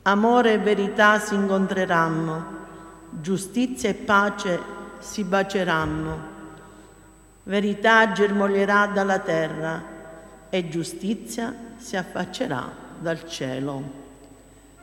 Amore e verità si incontreranno, giustizia e pace si baceranno. Verità germoglierà dalla terra e giustizia si affaccerà dal cielo.